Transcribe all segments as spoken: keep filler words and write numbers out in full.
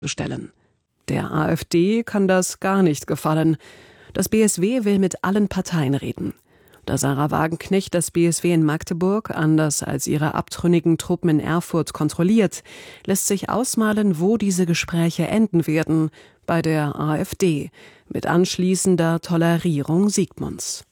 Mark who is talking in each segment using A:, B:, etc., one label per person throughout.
A: stellen. Der AfD kann das gar nicht gefallen. Das B S W will mit allen Parteien reden. Da Sarah Wagenknecht das B S W in Magdeburg, anders als ihre abtrünnigen Truppen in Erfurt, kontrolliert, lässt sich ausmalen, wo diese Gespräche enden werden, bei der AfD, mit anschließender Tolerierung Siegmunds.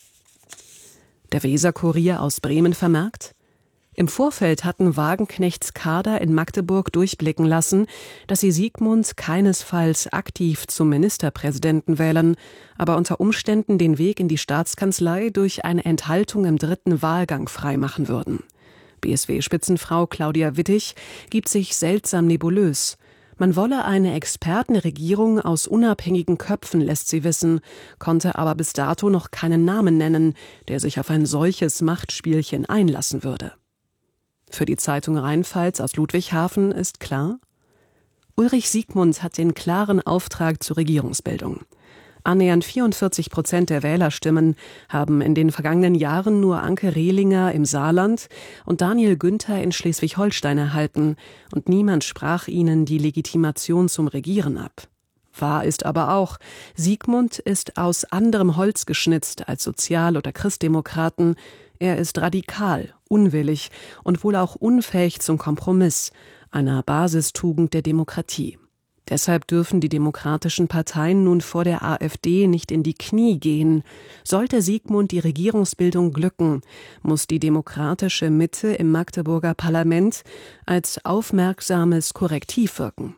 A: Der Weser-Kurier aus Bremen vermerkt: Im Vorfeld hatten Wagenknechts Kader in Magdeburg durchblicken lassen, dass sie Siegmund keinesfalls aktiv zum Ministerpräsidenten wählen, aber unter Umständen den Weg in die Staatskanzlei durch eine Enthaltung im dritten Wahlgang freimachen würden. B S W-Spitzenfrau Claudia Wittig gibt sich seltsam nebulös. Man wolle eine Expertenregierung aus unabhängigen Köpfen, lässt sie wissen, konnte aber bis dato noch keinen Namen nennen, der sich auf ein solches Machtspielchen einlassen würde. Für die Zeitung Rheinpfalz aus Ludwigshafen ist klar: Ulrich Siegmund hat den klaren Auftrag zur Regierungsbildung. Annähernd vierundvierzig Prozent der Wählerstimmen haben in den vergangenen Jahren nur Anke Rehlinger im Saarland und Daniel Günther in Schleswig-Holstein erhalten, und niemand sprach ihnen die Legitimation zum Regieren ab. Wahr ist aber auch, Siegmund ist aus anderem Holz geschnitzt als Sozial- oder Christdemokraten. Er ist radikal, unwillig und wohl auch unfähig zum Kompromiss, einer Basistugend der Demokratie. Deshalb dürfen die demokratischen Parteien nun vor der AfD nicht in die Knie gehen. Sollte Siegmund die Regierungsbildung glücken, muss die demokratische Mitte im Magdeburger Parlament als aufmerksames Korrektiv wirken.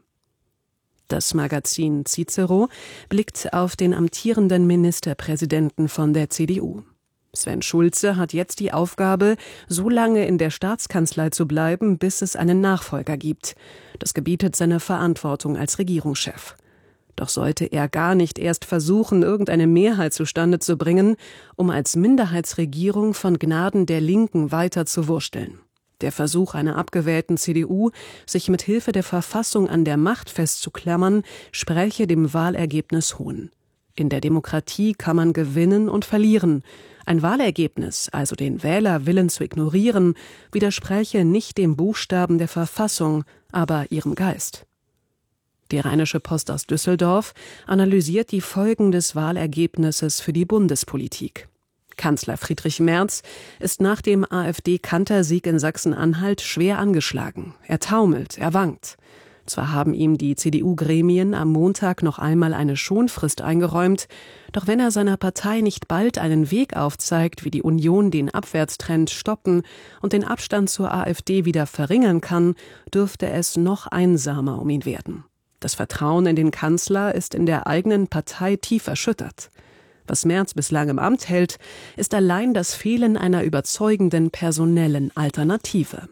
A: Das Magazin Cicero blickt auf den amtierenden Ministerpräsidenten von der C D U. Sven Schulze hat jetzt die Aufgabe, so lange in der Staatskanzlei zu bleiben, bis es einen Nachfolger gibt. Das gebietet seine Verantwortung als Regierungschef. Doch sollte er gar nicht erst versuchen, irgendeine Mehrheit zustande zu bringen, um als Minderheitsregierung von Gnaden der Linken weiter zu wursteln. Der Versuch einer abgewählten C D U, sich mit Hilfe der Verfassung an der Macht festzuklammern, spräche dem Wahlergebnis Hohn. In der Demokratie kann man gewinnen und verlieren. Ein Wahlergebnis, also den Wählerwillen zu ignorieren, widerspräche nicht dem Buchstaben der Verfassung, aber ihrem Geist. Die Rheinische Post aus Düsseldorf analysiert die Folgen des Wahlergebnisses für die Bundespolitik. Kanzler Friedrich Merz ist nach dem AfD-Kantersieg in Sachsen-Anhalt schwer angeschlagen. Er taumelt, er wankt. Zwar haben ihm die C D U-Gremien am Montag noch einmal eine Schonfrist eingeräumt, doch wenn er seiner Partei nicht bald einen Weg aufzeigt, wie die Union den Abwärtstrend stoppen und den Abstand zur AfD wieder verringern kann, dürfte es noch einsamer um ihn werden. Das Vertrauen in den Kanzler ist in der eigenen Partei tief erschüttert. Was Merz bislang im Amt hält, ist allein das Fehlen einer überzeugenden personellen Alternative.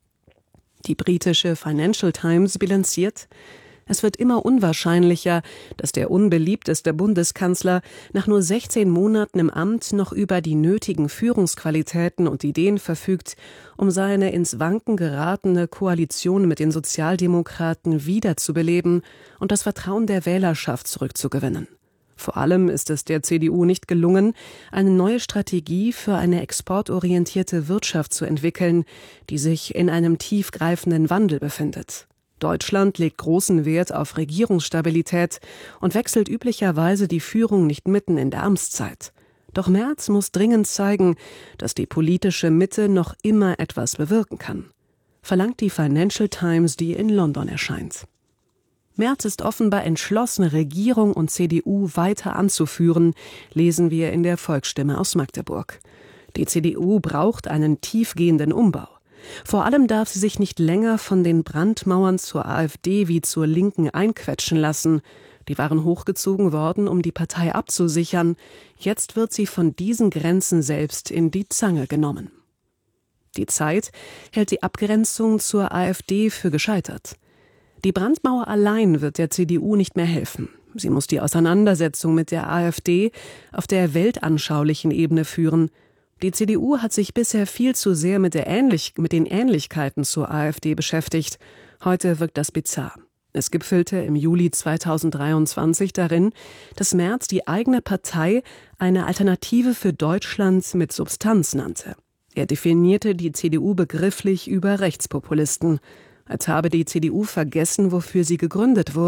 A: Die britische Financial Times bilanziert: Es wird immer unwahrscheinlicher, dass der unbeliebteste Bundeskanzler nach nur sechzehn Monaten im Amt noch über die nötigen Führungsqualitäten und Ideen verfügt, um seine ins Wanken geratene Koalition mit den Sozialdemokraten wiederzubeleben und das Vertrauen der Wählerschaft zurückzugewinnen. Vor allem ist es der C D U nicht gelungen, eine neue Strategie für eine exportorientierte Wirtschaft zu entwickeln, die sich in einem tiefgreifenden Wandel befindet. Deutschland legt großen Wert auf Regierungsstabilität und wechselt üblicherweise die Führung nicht mitten in der Amtszeit. Doch Merz muss dringend zeigen, dass die politische Mitte noch immer etwas bewirken kann, verlangt die Financial Times, die in London erscheint. Merz ist offenbar entschlossen, Regierung und C D U weiter anzuführen, lesen wir in der Volksstimme aus Magdeburg. Die C D U braucht einen tiefgehenden Umbau. Vor allem darf sie sich nicht länger von den Brandmauern zur AfD wie zur Linken einquetschen lassen. Die waren hochgezogen worden, um die Partei abzusichern. Jetzt wird sie von diesen Grenzen selbst in die Zange genommen. Die Zeit hält die Abgrenzung zur AfD für gescheitert. Die Brandmauer allein wird der C D U nicht mehr helfen. Sie muss die Auseinandersetzung mit der AfD auf der weltanschaulichen Ebene führen. Die C D U hat sich bisher viel zu sehr mit, der Ähnlich- mit den Ähnlichkeiten zur AfD beschäftigt. Heute wirkt das bizarr. Es gipfelte im Juli zweitausenddreiundzwanzig darin, dass Merz die eigene Partei eine Alternative für Deutschland mit Substanz nannte. Er definierte die C D U begrifflich über Rechtspopulisten. als habe die C D U vergessen, wofür sie gegründet wurde